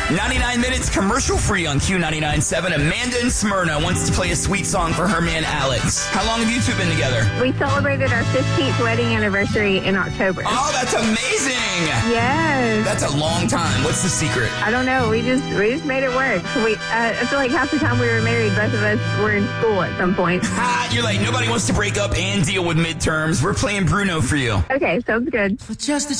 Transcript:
99 minutes commercial-free on Q99.7. Amanda in Smyrna wants to play a sweet song for her man, Alex. How long have you two been together? We celebrated our 15th wedding anniversary in October. Oh, that's amazing. Yes. That's a long time. What's the secret? I don't know. We just made it work. I feel like half the time we were married, both of us were in school at some point. You're like, nobody wants to break up and deal with midterms. We're playing Bruno for you. Okay, sounds good. Just